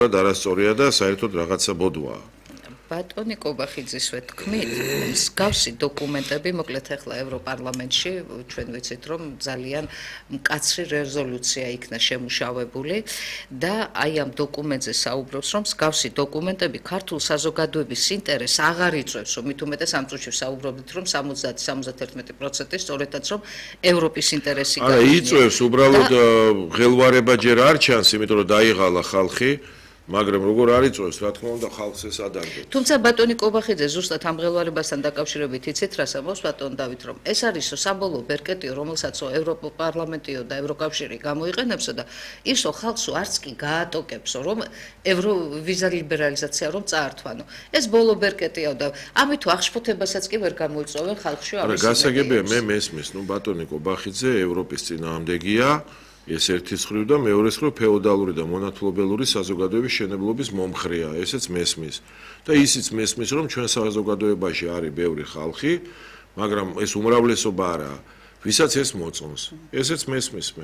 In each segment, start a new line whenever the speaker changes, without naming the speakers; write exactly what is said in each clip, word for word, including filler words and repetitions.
არასწორია და საერთოდ რაღაცა ბოდვაა.
ბატონი კობახიძის ვეთქმით, მსგავსი დოკუმენტები, მოკლედ ახლა ევროპარლამენტში ჩვენ ვიცით, რომ ძალიან მკაცრი რეზოლუცია იქნა შემუშავებული და აი ამ დოკუმენტზე საუბრობს, რომ მსგავსი დოკუმენტები ქართულ საზოგადოების ინტერესს აღარ იწვევს, რომ მით უმეტეს ამ წუთში საუბრობთ, რომ სამოცდაათი სამოცდათერთმეტი პროცენტი სწორედაც რომ ევროპის ინტერესი
არა, იწვევს, უბრალოდ ღელვარება ჯერ არ ჩანს, იმიტომ რომ დაიღალა ხალხი. მაგრამ როგორ არ იწვევს, რა თქმა უნდა, ხალხს ეს ადარდებს.
თუმცა ბატონი კობახიძე ზუსტად ამ ღელვარებასთან დაკავშირებით იცით რას ამბობს ბატონ დავით, რომ ეს არისო საბოლოო ბერკეტიო, რომელსაცო ევროპარლამენტიო და ევროკავშირი გამოიყენებსო და ისო ხალხსო არც კი გაატოკებსო, რომ ევროვიზა ლიბერალიზაცია რომ წაართვანო. ეს ბოლო ბერკეტიაო და ამით აღშფოთებასაც კი ვერ გამოიწვევენ ხალხში
ამის. არა, გასაგებია, მე მესმის, ნუ ბატონი კობახიძე ევროპის წინააღმდეგია. ეს ერთი მხრივ და მეორე მხრივ ფეოდალური და მონათლობელური საზოგადოების შენებლობის მომხრეა, ესეც მესმის. და ისიც მესმის, რომ ჩვენ საზოგადოებაში არის ბევრი ხალხი, მაგრამ ეს უმრავლესობა არაა, ვისაც ეს მოწონს. ესეც მესმის მე.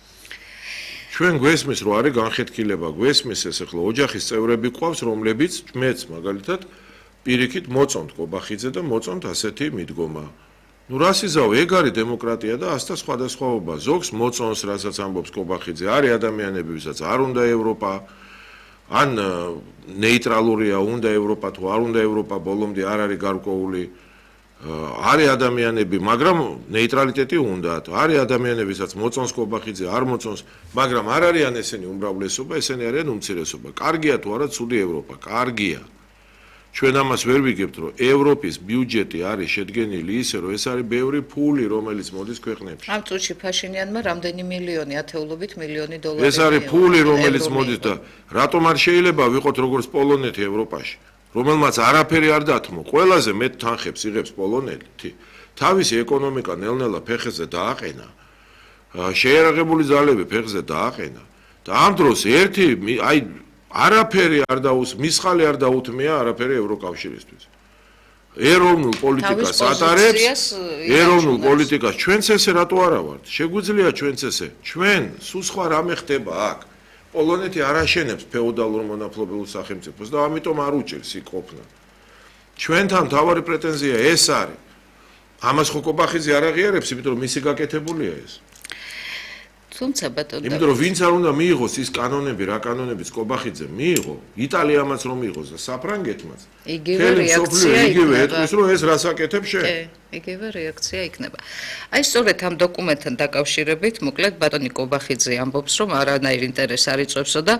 ჩვენ გვესმის, რომ არის განხეთქილება, გვესმის ეს ახლა ოჯახის წევრები ყავს, რომლებიც მეც მაგალითად პირიქით მოწონთ კობახიძე და მოწონთ ასეთი მიდგომა. ნუ რას იზავ, ეგ არის დემოკრატია და ასთა სხვადასხვაობა. ზოგს მოწონს, რასაც ამბობს კობახიძე, არის ადამიანები, ვისაც არ უნდა ევროპა, ან ნეიტრალურია, უნდა ევროპა თუ არ უნდა ევროპა, ბოლომდე არ არის გარკვეული. არის ადამიანები, მაგრამ ნეიტრალიტეტი უნდათ. არის ადამიანები, ვისაც მოწონს კობახიძე, არ მოწონს, მაგრამ არ არიან ესენი უმრავლესობა, ესენი არიან უმცირესობა. კარგია თუ არა ცუდი ევროპა, კარგია. ჩვენ ამას ვერ ვიგებთ, რომ ევროპის ბიუჯეტი არის შედგენილი ისე, რომ ეს არის ბევრი ფული, რომელიც მოდის ქვეყნებში.
ამ წუთში ფაშინიანმა რამდენი მილიონი, ათეულობით მილიონი დოლარი.
ეს არის ფული, რომელიც მოდის და რატომ არ შეიძლება ვიყოთ როგორც პოლონეთი ევროპაში, რომელმაც არაფერი არ დათმო, ყველაზე მეტ თანხებს იღებს პოლონეთი. თავისი ეკონომიკა ნელ-ნელა ფეხზე დააყენა, შეერაღებული ძალები ფეხზე დააყენა და ამ დროს ერთი აი არაფერი არ დაუს, მისხალი არ დაუთმია არაფერი ევროკავშირისთვის. ეროვნულ პოლიტიკას ატარებს, ეროვნულ პოლიტიკას ჩვენც ესე რატო არა ვართ? შეგვიძლია ჩვენც ესე. ჩვენ სულ სხვა რამე ხდება აქ. პოლონეთი არ აშენებს ფეოდალურ მონათლობელურ სახელმწიფოს და ამიტომ არ უჭირს იქ ყოფნა. ჩვენთან თავარი პრეტენზია ეს არის. ამას ხო კობახიძე არ აღიარებს, იმიტომ რომ მისი გაკეთებულია ეს.
თუმცა ბატონო
იმიტომ რომ ვინც არ უნდა მიიღოს ის კანონები, რა კანონებიც კობახიძე მიიღო, იტალიამაც რომ მიიღოს და საფრანგეთმაც.
იგივე რეაქცია
იგივე ეთქვის, რომ ეს რას აკეთებ შენ?
კი, იგივე რეაქცია იქნება. აი სწორედ ამ დოკუმენტთან დაკავშირებით, მოკლედ ბატონი კობახიძე ამბობს, რომ არანაირ ინტერესს არ იწვევსო და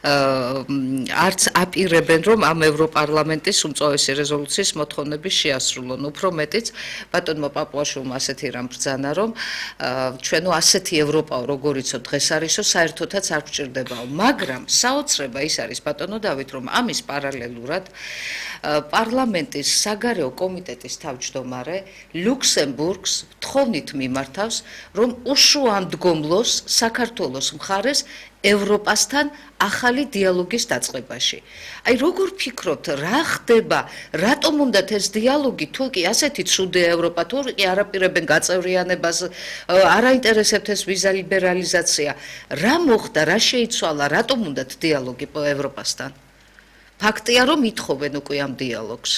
არც აპირებენ, რომ ამ ევროპარლამენტის უმწოვესი რეზოლუციის მოთხოვნების შეასრულონ. უფრო მეტიც ბატონმა პაპუაშვილმა ასეთი რამ ბრძანა, რომ ჩვენო ასეთი ევროპაო როგორიცო დღეს არისო, საერთოდაც არ გვჭირდებაო, მაგრამ საოცრება ის არის ბატონო დავით, რომ ამის პარალელურად პარლამენტის საგარეო კომიტეტის თავმჯდომარე ლუქსემბურგს თხოვნით მიმართავს, რომ უშუამდგომლოს საქართველოს მხარეს ევროპასთან ახალი დიალოგის დაწყებაში. აი როგორ ფიქრობთ, რა ხდება, რატომ უნდათ ეს დიალოგი, თუ კი ასეთი ცუდი ევროპა, თუ კი არაპირებენ გაწევრიანებას, არ აინტერესებთ ეს ვიზა ლიბერალიზაცია, რა მოხდა, რა შეიცვალა, რატომ უნდათ დიალოგი ევროპასთან? ფაქტია, რომ ითხოვენ უკვე ამ დიალოგს.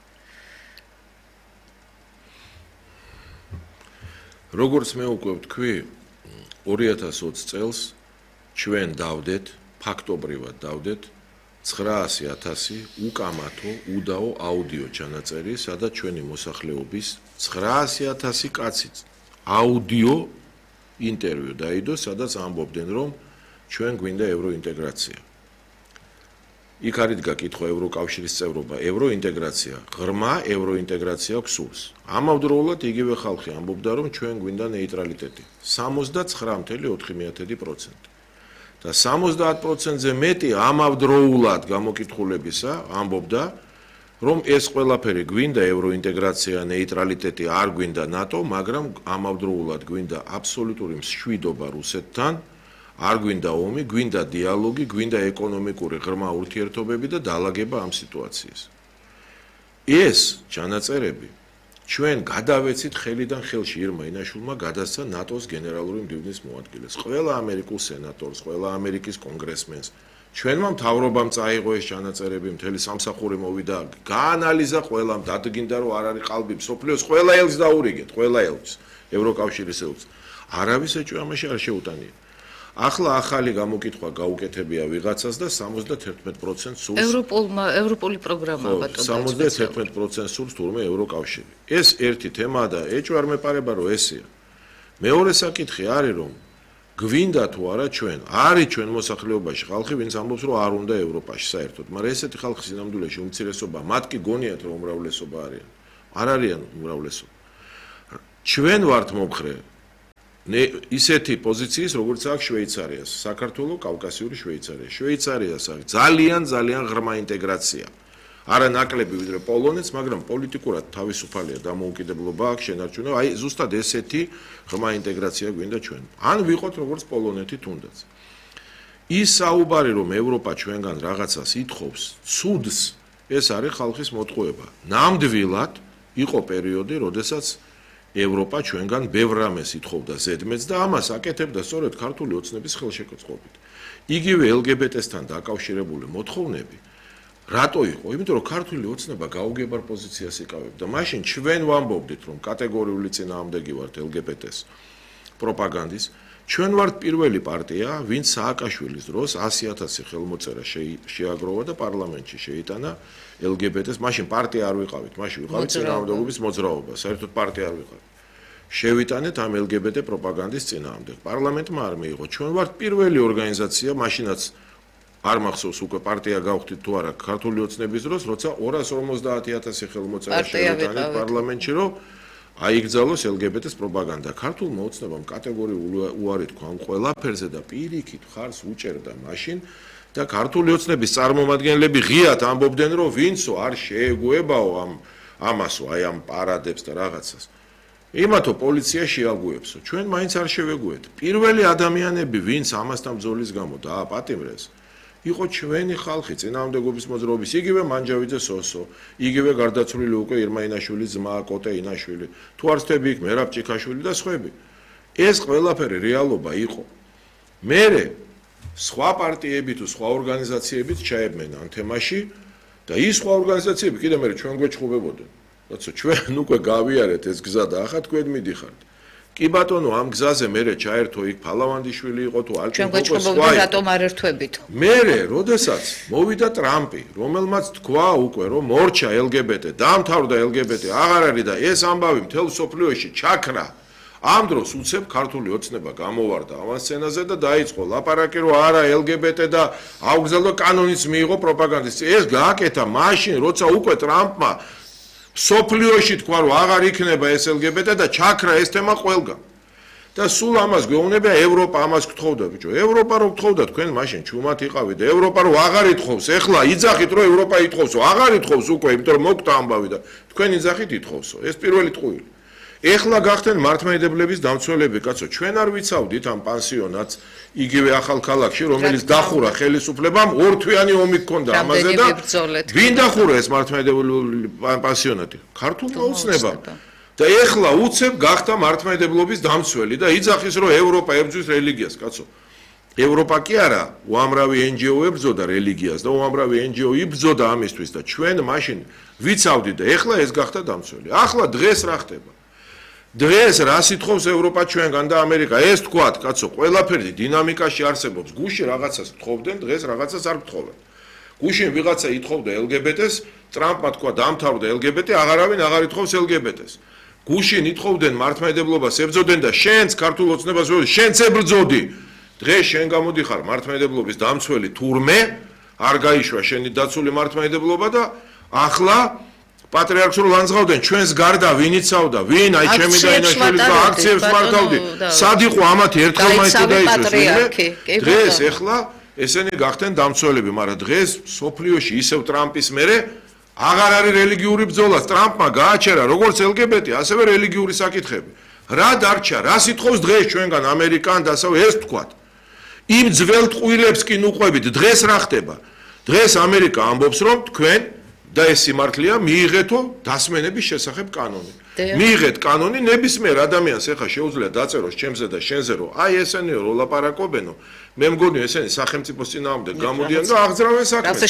როგორც მე უკვე ვთქვი, ორი ათას ოცი წელს ჩვენ დავდეთ, ფაქტობრივად დავდეთ ცხრაასი ათასი უკამათო, უდაო აუდიო ჩანაწერი, სადაც ჩვენი მოსახლეობის ცხრაასი ათასი კაცი აუდიო ინტერვიუ დაიდო, სადაც ამბობდნენ, რომ ჩვენ გვინდა ევროინტეგრაცია. იქ არის გაკითხვა ევროკავშირის წევრობა, ევროინტეგრაცია, ღრმა ევროინტეგრაცია გსურს. ამავდროულად იგივე ხალხი ამბობდა, რომ ჩვენ გვინდა ნეიტრალიტეტი, სამოცდაცხრა წუთი ოთხი პროცენტი. და სამოცდაათ პროცენტზე მეტი ამავდროულად გამოკითხულებისა ამბობდა, რომ ეს ყველაფერი გვინდა ევროინტეგრაცია, ნეიტრალიტეტი, არ გვინდა ნატო, მაგრამ ამავდროულად გვინდა აბსოლუტური მშვიდობა რუსეთთან, არ გვინდა ომი, გვინდა დიალოგი, გვინდა ეკონომიკური ღრმა ურთიერთობები და დაალაგება ამ სიტუაციის. ეს ჩანაწერები ჩვენ გადავეცით ხელიდან ხელში ირმა ინაშვილმა გადასცა ნატოს გენერალური მდივნის მოადგილეს, ყველა ამერიკულ სენატორს, ყველა ამერიკის კონგრესმენს, ჩვენმა მთავრობამ წაიღო ეს ჩანაწერები, მთელი სამსახური მოვიდა, გაანალიზა ყველამ, დადგინდა რომ არ არის ყალბი მსოფლიოს ყველა ელს დაურიგეთ, ყველა ელს, ევროკავშირის ელს. არავის ეჭვი ამაში არ შეუტანია. ახლა ახალი გამოკითხვა გაუკეთებია ვიღაცას და სამოცდათერთმეტ პროცენტს სურს
ევროპულმა ევროპული პროგრამაა ბატონო.
სამოცდათერთმეტ პროცენტს სურს თურმე ევროკავშირი. ეს ერთი თემაა და ეჭვი არ მეპარება რომ ესეა. მეორე საკითხი არის რომ გვინდა თუ არა ჩვენ, არის ჩვენ მოსახლეობაში ხალხი, ვინც ამბობს რომ არ უნდა ევროპაში საერთოდ, მაგრამ ესეთი ხალხი სინამდვილეში უმცირესობა, მათ კი გონიათ რომ უმრავლესობა არიან. არ არიან უმრავლესობა. ჩვენ ვართ მომხრე ისეთი პოზიციის, როგორც აქვს შვეიცარიას, საქართველოს კავკასიური შვეიცარია. შვეიცარიას აქვს ძალიან ძალიან ღრმა ინტეგრაცია. არა ნაკლები ვიდრე პოლონეთს, მაგრამ პოლიტიკურად თავისუფალია დამოუკიდებლობა აქვს შენარჩუნა. აი ზუსტად ესეთი ღრმა ინტეგრაცია გვინდა ჩვენ. ან ვიყოთ როგორც პოლონეთი თუნდაც. ის საუბარი რომ ევროპა ჩვენგან რაღაცას ითხოვს, ცუდს, ეს არის ხალხის მოტყუება. ნამდვილად იყო პერიოდი, როდესაც ევროპა ჩვენგან ბევრ რამეს ითხოვდა ზედმეტს და ამას აკეთებდა სწორედ ქართული ოცნების ხელშეკრულებით. იგივე ელ გი ბე ტე-სთან დაკავშირებული მოთხოვნები რატო იყო? იმიტომ რომ ქართული ოცნება გაუგებარ პოზიციას იკავებდა. მაშინ ჩვენ ვამბობდით რომ კატეგორიული წინააღმდეგი ვართ ელ გი ბე ტე-ს პროპაგანდის. ჩვენ ვართ პირველი პარტია, ვინც სააკაშვილის დროს ასი ათასი ხელმოწერა შეაგროვა და პარლამენტში შეიტანა ელ გი ბე ტე-ს. მაშინ პარტია არ ვიყავით, მაშინ ვიყავით წინააღმდეგობის მოძრაობა, საერთოდ პარტია არ ვიყავით. შევიტანეთ ამ ელ გი ბე ტე პროპაგანდის წინააღმდეგ. პარლამენტმა არ მიიღო. ჩვენ ვართ პირველი ორგანიზაცია, მაშინაც არ მახსოვს უკვე პარტია გავხდით თუ არა ქართული ოცნების დროს, როცა ორას ორმოცდაათი ათასი ხელმოწერა შევიტანეთ პარლამენტში, რომ აიგზავნოს ელ გი ბე ტე-ს პროპაგანდა. ქართულმა ოცნებამ კატეგორიული უარი თქვა ამ ყველაფერზე და პირიქით ხარს უჭერდა მაშინ და ქართული ოცნების წარმომადგენლები ღიად ამბობდნენ, რომ ვინცო არ შეეგუებაო ამ ამასო, აი ამ პარადებს და რაღაცას. იმათო პოლიცია შეაგუებსო. ჩვენ მაინც არ შევეგუეთ. პირველი ადამიანები, ვინც ამასთან ბრძოლის გამო დააპატიმრეს, იყო ჩვენი ხალხი, წინააღმდეგობის მოძრაობის, იგივე მანჯავიძე სოსო, იგივე გარდაცვლილი უკვე ირმა ინაშვილის ძმა კოტე ინაშვილი, თუ არ ვთქვი იქ მერაბ ჭიქაშვილი და სხვები. ეს ყველაფერი რეალობა იყო. მერე სხვა პარტიები თუ სხვა ორგანიზაციებიც ჩაებმენ ამ თემაში და ის სხვა ორგანიზაციები კიდე მერე ჩვენ გვეჭხუბებოდნენ. როცა ჩვენ უკვე გავიარეთ ეს გზა და ახლა თქვენ მიდიხართ. კი ბატონო, ამ გზაზე მერე ჩაერთო იქ ფალავანდიშვილი იყო თუ ალკინი
იყო. ჩვენ გვეჭხუბებოდნენ რატომ არ ერთვებით.
მერე, როდესაც მოვიდა ტრამპი, რომელმაც თქვა უკვე რომ მორჩა ელ გი ბე ტე, დაამთავრდა ელ გი ბე ტე, აღარ არის და ეს ამბავი მთელ სოფლიოში ჩაქრა. ამ დროს უცებ ქართული ოცნება გამოვარდა ამ სცენაზე და დაიწყო ლაპარაკი რომ არა ელ გი ბე ტე და აუგზავნო კანონიც მიიღო პროპაგანდის. ეს გააკეთა მაშინ, როცა უკვე ტრამპმა სოფლიოში თქვა რომ აღარ იქნება ეს ელ გი ბე ტე და ჩაქრა ეს თემა ყველგან. და სულ ამას გვეუბნება ევროპა ამას გთხოვდა ბიჭო. ევროპა რო გთხოვდა თქვენ მაშინ ჩუმად იყავით და ევროპა რო აღარ ითხოვს, ეხლა იძახით რომ ევროპა ითხოვსო, აღარ ითხოვს უკვე, იმიტომ რომ მოგტა ამბავი და თქვენ იძახით ითხოვსო. ეს პირველი ტყუილი. ეხლა გახდნენ მართლმადიდებლების დამცველები, კაცო, ჩვენ არ ვიცავდით ამ პანსიონატს იგივე ახალქალაქში, რომელიც დახურა ხელისუფლებამ, ორთვიანი ომი ჰქონდა ამაზე და ვინ დახურა ეს მართლმადიდებლური პანსიონატი? ქართულმა ოცნებამ. და ეხლა უცებ გახდა მართლმადიდებლობის დამცველი და იძახის რომ ევროპა ებრძვის რელიგიას, კაცო. ევროპა კი არა, უამრავი ენ ჯი ო ებრძოდა რელიგიას და უამრავი ენ ჯი ო იბრძოდა ამისთვის და ჩვენ მაშინ ვიცავდით და ეხლა ეს გახდა დამცველი. ახლა დღეს რა ხდება? დღეს რას ითხოვს ევროპა ჩვენგან და ამერიკა? ეს თქვათ, კაცო, ყველაფერი დინამიკაში არსებობს. გუშინ რაღაცას თხოვდნენ, დღეს რაღაცას არ გთხოვენ. გუშინ ვიღაცა ითხოვდა ელ გი ბე ტე-ს, ტრამპმა თქვა დაამთავრდა ელ გი ბე ტე, აღარავინ აღარ ითხოვს ელ გი ბე ტე-ს. გუშინ ითხოვდნენ მართლმადიდებლობას ებრძოდნენ და შენც ქართულ ოცნებას ვეუბნები, შენც ებრძოდი. დღეს შენ გამოდიხარ მართლმადიდებლობის დამცველი თურმე, არ გაიშვა შენი დაცული მართლმადიდებლობა და ახლა პატრიარქს რო ლანძღავდნენ, ჩვენს გარდა ვინ იცავდა, ვინ აი ჩემი და ინაშვილის და აქციებს მართავდი. სად იყო ამათი ერთხელ მაინც დაიწეს. დღეს ეხლა ესენი გახდნენ დამცველები, მაგრამ დღეს სოფლიოში ისევ ტრამპის მერე აღარ არის რელიგიური ბრძოლა. ტრამპმა გააჩერა როგორც ელ გი ბე ტე, ასევე რელიგიური საკითხები. რა დარჩა, რას ითხოვს დღეს ჩვენგან ამერიკან დასავ ეს თქვათ. იმ ძველ ტყუილებს კი ნუყვებით, დღეს რა ხდება? დღეს ამერიკა ამბობს რომ თქვენ და ეს სიმართლეა მიიღეთო დასმენების შესახებ კანონი. მიიღეთ კანონი, ნებისმიერ ადამიანს ეხა შეუძლია დაწეროს ჩემზე და შენზე, რომ აი ესენიო რო ლაპარაკობენო, მე მგონი ესენი სახელმწიფოს წინააღმდეგ გამოდიან და აღძრავენ საქმეს.